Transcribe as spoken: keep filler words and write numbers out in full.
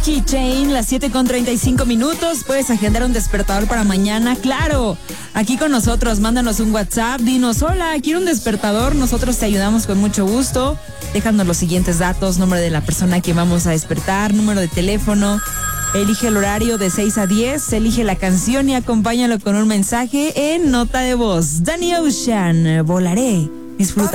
Key Chain, las siete con treinta y cinco minutos. Puedes agendar un despertador para mañana, claro. Aquí con nosotros, mándanos un WhatsApp, dinos, hola, quiero un despertador. Nosotros te ayudamos con mucho gusto. Déjanos los siguientes datos: número de la persona que vamos a despertar, número de teléfono. Elige el horario de seis a diez, elige la canción y acompáñalo con un mensaje en nota de voz. Danny Ocean, Volaré. Disfruta.